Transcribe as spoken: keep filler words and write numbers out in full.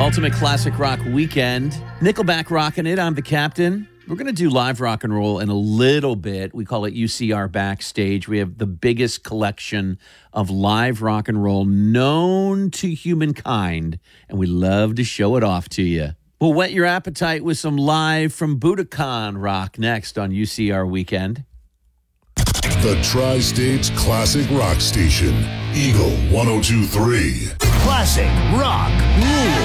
Ultimate Classic Rock Weekend. Nickelback rocking it. I'm the captain. We're going to do live rock and roll in a little bit. We call it U C R Backstage. We have the biggest collection of live rock and roll known to humankind, and we love to show it off to you. We'll whet your appetite with some live from Budokan rock next on U C R Weekend. The Tri-States Classic Rock Station, Eagle one oh two point three. Classic Rock Rules.